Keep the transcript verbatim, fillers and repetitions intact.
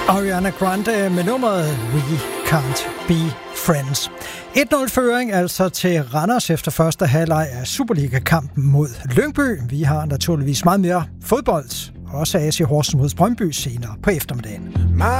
Ariana Grande med nummeret We Can't Be Friends. et nul føring altså til Randers efter første halvleg af Superliga-kampen mod Lyngby. Vi har naturligvis meget mere fodbold, også A C Horsens mod Brøndby senere på eftermiddagen.